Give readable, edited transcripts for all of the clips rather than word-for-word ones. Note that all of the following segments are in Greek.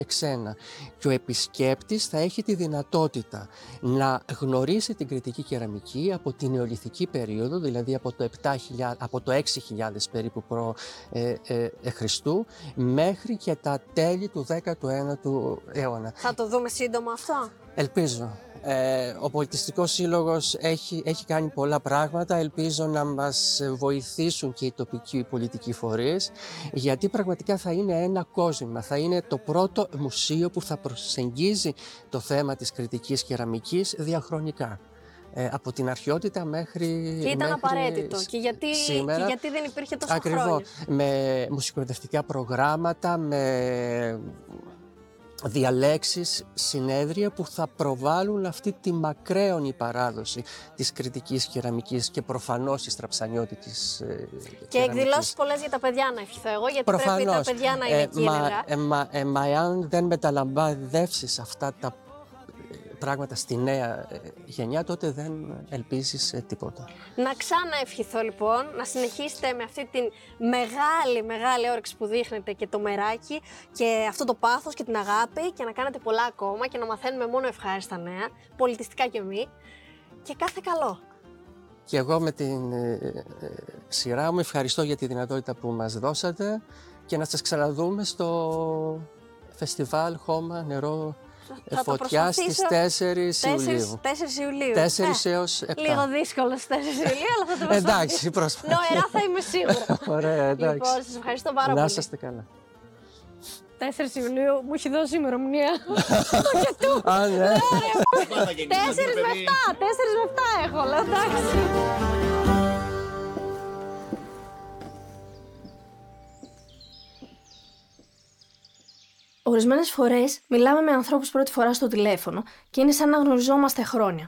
ξένα. Και ο επισκέπτης θα έχει τη δυνατότητα να γνωρίσει την κρητική κεραμική από την νεολιθική περίοδο, δηλαδή από το 6.000 περίπου Χριστού μέχρι και τα τέλη του 19ου αιώνα. Θα το δούμε σύντομα αυτό? Ελπίζω. Ο Πολιτιστικός Σύλλογος έχει κάνει πολλά πράγματα. Ελπίζω να μας βοηθήσουν και οι τοπικοί πολιτικοί φορείς, γιατί πραγματικά θα είναι ένα κόσμημα. Θα είναι το πρώτο μουσείο που θα προσεγγίζει το θέμα της κρητικής κεραμικής διαχρονικά. Από την αρχαιότητα μέχρι. Και ήταν απαραίτητο. Σήμερα, και γιατί δεν υπήρχε τόσο ακριβώς, χρόνια. Με μουσικοεκπαιδευτικά προγράμματα, με διαλέξεις, συνέδρια που θα προβάλλουν αυτή τη μακραίωνη παράδοση της κρητικής κεραμικής και προφανώς της στραψανιώτικης κεραμικής. Και εκδηλώσεις πολλές για τα παιδιά να ευχηθώ εγώ, γιατί προφανώς, πρέπει τα παιδιά να είναι κύρια. Μα εάν δεν μεταλαμβάνευσεις αυτά τα πράγματα στη νέα γενιά, τότε δεν ελπίζεις τίποτα. Να ξαναευχηθώ λοιπόν, να συνεχίσετε με αυτή την μεγάλη όρεξη που δείχνετε και το μεράκι και αυτό το πάθος και την αγάπη, και να κάνετε πολλά ακόμα και να μαθαίνουμε μόνο ευχάριστα νέα, πολιτιστικά και μη, και κάθε καλό. Και εγώ με την σειρά μου ευχαριστώ για τη δυνατότητα που μας δώσατε και να σας ξαναδούμε στο φεστιβάλ Χώμα Νερό Φωτιά στις 4 Ιουλίου. 4 Ιουλίου. 4 έως 7. Λίγο δύσκολο στις 4 Ιουλίου, αλλά θα το προσπαθήσω. Εντάξει, προσπαθήσω. Νοερά θα είμαι σίγουρα. Ωραία, εντάξει. Λοιπόν, σας ευχαριστώ πάρα πολύ. Να είσαστε καλά. 4 Ιουλίου μου έχει δώσει ημερομηνία. Α, ναι. 4 με 7 έχω, λέω, εντάξει. Ορισμένες φορές μιλάμε με ανθρώπους πρώτη φορά στο τηλέφωνο και είναι σαν να γνωριζόμαστε χρόνια.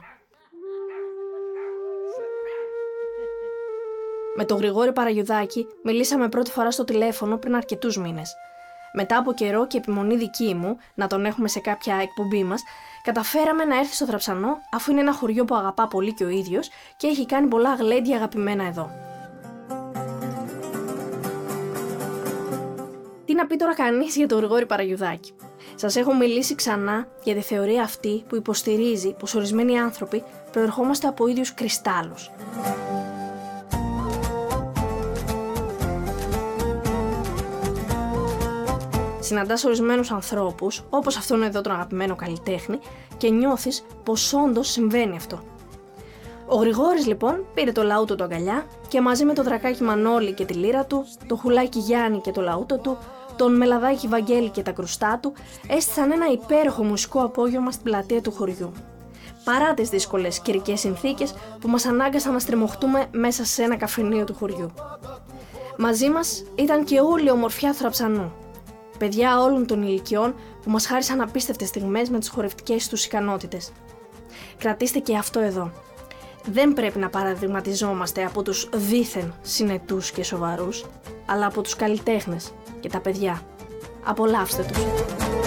Με τον Γρηγόρη Παραγιουδάκη μιλήσαμε πρώτη φορά στο τηλέφωνο πριν αρκετούς μήνες. Μετά από καιρό και επιμονή δική μου να τον έχουμε σε κάποια εκπομπή μας, καταφέραμε να έρθει στο Θραψανό, αφού είναι ένα χωριό που αγαπά πολύ και ο ίδιος και έχει κάνει πολλά γλέντια αγαπημένα εδώ. Τι να πει τώρα κανείς για τον Γρηγόρη Παραγιουδάκη? Σας έχω μιλήσει ξανά για τη θεωρία αυτή που υποστηρίζει πως ορισμένοι άνθρωποι προερχόμαστε από ίδιους κρυστάλλους. Συναντάς ορισμένους ανθρώπους, όπως αυτόν εδώ τον αγαπημένο καλλιτέχνη, και νιώθεις πως όντως συμβαίνει αυτό. Ο Γρηγόρης λοιπόν πήρε το λαούτο του αγκαλιά και μαζί με το δρακάκι Μανώλη και τη λύρα του, το χουλάκι Γιάννη και το λαούτο του, τον μελαδάκι Βαγγέλη και τα κρουστά του, έστησαν ένα υπέροχο μουσικό απόγευμα στην πλατεία του χωριού. Παρά τις δύσκολες καιρικές συνθήκες που μας ανάγκασαν να στριμωχτούμε μέσα σε ένα καφενείο του χωριού. Μαζί μας ήταν και όλη η ομορφιά Θραψανού. Παιδιά όλων των ηλικιών που μας χάρισαν απίστευτες στιγμές με τις χορευτικές τους ικανότητες. Κρατήστε και αυτό εδώ. Δεν πρέπει να παραδειγματιζόμαστε από τους δήθεν συνετούς και σοβαρούς, αλλά από τους καλλιτέχνες και τα παιδιά. Απολαύστε τους.